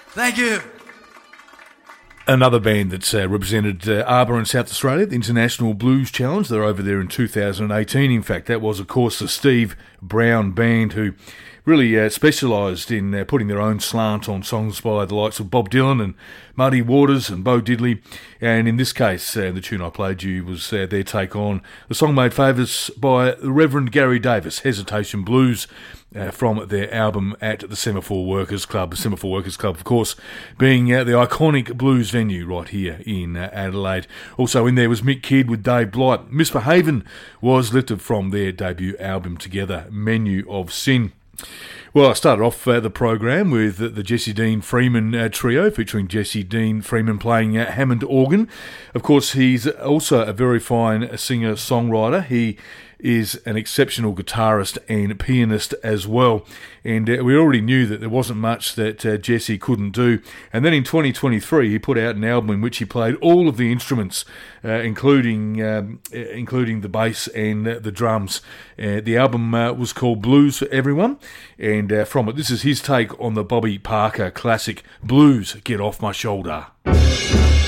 Thank you. Another band that's represented Arbor in South Australia, the International Blues Challenge. They're over there in 2018. In fact, that was, of course, the Steve Brown Band, who really specialised in putting their own slant on songs by the likes of Bob Dylan and Muddy Waters and Bo Diddley. And in this case, the tune I played you was their take on the song made famous by the Reverend Gary Davis, Hesitation Blues, from their album At the Semaphore Workers Club. The Semaphore Workers Club, of course, being the iconic blues venue right here in Adelaide. Also in there was Mick Kidd with Dave Blight. Misbehavin' was lifted from their debut album together, Menu of Sin. Well, I started off the program with the Jesse Dean Freeman trio, featuring Jesse Dean Freeman playing Hammond organ. Of course, he's also a very fine singer-songwriter. He is an exceptional guitarist and pianist as well. And we already knew that there wasn't much that Jesse couldn't do. And then in 2023, he put out an album in which he played all of the instruments, including the bass and the drums. The album was called Blues for Everyone. And from it, this is his take on the Bobby Parker classic, Blues, Get Off My Shoulder.